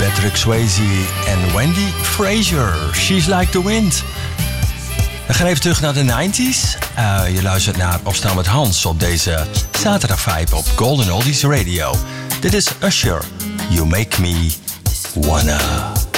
Patrick Swayze en Wendy Frazier. She's Like the Wind. We gaan even terug naar de 90s. Je luistert naar Opstaan met Hans op deze zaterdag vibe op Golden Oldies Radio. Dit is Usher. You Make Me Wanna.